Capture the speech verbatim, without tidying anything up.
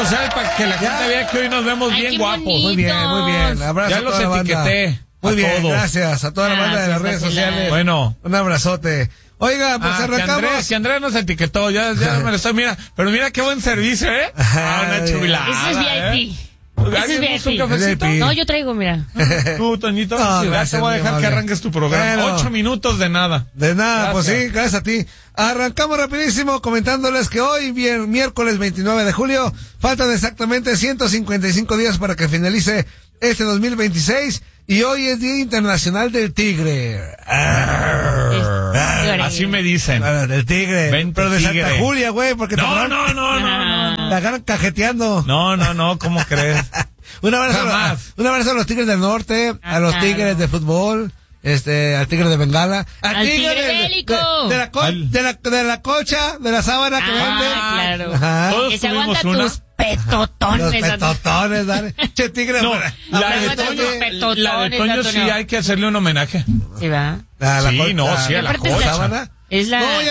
sociales para que la Ya. gente vea que hoy nos vemos Ay, bien qué guapos. bonito. Muy bien, muy bien. Abrazo Ya a los toda la banda. etiqueté. Muy a bien, todos. gracias a toda la banda de las Gracias, redes Basilea. sociales. Bueno. Un abrazote. Oiga, pues Ah, que arrancamos. Andrés, que Andrés nos etiquetó, ya, ya me lo estoy, mira, pero mira qué buen servicio, ¿eh? Ah, una chulada. Ese es V I P. ¿eh? Ese es ¿Alguien busca un V I P. cafecito? V I P. No, yo traigo, mira. Tú, Toñito, No, ya gracias, te voy a muy dejar que amable. arranques tu programa. Bueno. Ocho minutos de nada. De nada, pues Gracias. sí, gracias a ti. Arrancamos rapidísimo comentándoles que hoy, bien, miércoles veintinueve de julio, faltan exactamente ciento cincuenta y cinco días para que finalice este dos mil veintiséis y hoy es Día Internacional del Tigre. Lloré. Así me dicen. Ah, del tigre. Vente, Pero de tigre. Santa Julia, güey, porque te No, agarran- no, no, no, no. te agarran cajeteando. No, no, no, ¿cómo crees? Un abrazo, a, Jamás. un abrazo a los Tigres del Norte, a Ah, los claro. Tigres de fútbol, este, al Tigre de Bengala, Al tigre de- bélico. de, de la co- Al- de la de la cocha, de la sábana que vende. Ah, claro. Ajá. Todos Que se tuvimos aguanta una. tus petotones. Los petotones, dale. Che, tigre, No, para- la de aguanta Toño, tus petotones, la de Toño sí Antonio. hay que hacerle un homenaje. Sí, va. La- la Sí, co- no, la- sí, a la Aparte es cocha. la- sábana. Es la... No, ya